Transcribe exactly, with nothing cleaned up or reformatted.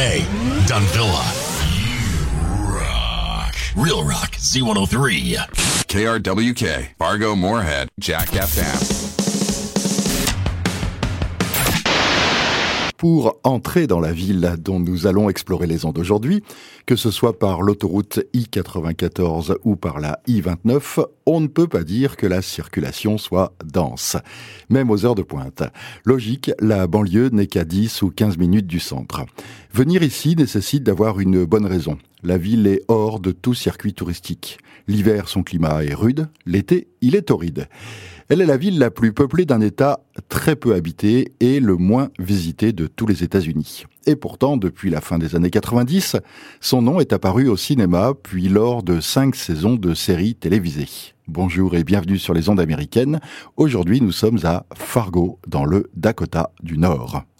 Hey, Dunvilla. You rock. Real Rock Z cent trois. K R W K, Fargo, Moorhead, Jack F M. Pour entrer dans la ville dont nous allons explorer les ondes aujourd'hui, que ce soit par l'autoroute I quatre-vingt-quatorze ou par la I vingt-neuf, on ne peut pas dire que la circulation soit dense, même aux heures de pointe. Logique, la banlieue n'est qu'à dix ou quinze minutes du centre. Venir ici nécessite d'avoir une bonne raison. La ville est hors de tout circuit touristique. L'hiver, son climat est rude. L'été, il est torride. Elle est la ville la plus peuplée d'un État très peu habité et le moins visité de tous les États-Unis. Et pourtant, depuis la fin des années quatre-vingt-dix, son nom est apparu au cinéma, puis lors de cinq saisons de séries télévisées. Bonjour et bienvenue sur les ondes américaines. Aujourd'hui, nous sommes à Fargo, dans le Dakota du Nord.